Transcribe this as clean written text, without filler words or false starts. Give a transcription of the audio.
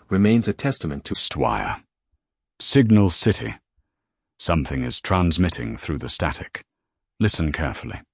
remains a testament to Wire. Signal City. Something is transmitting through the static. Listen carefully.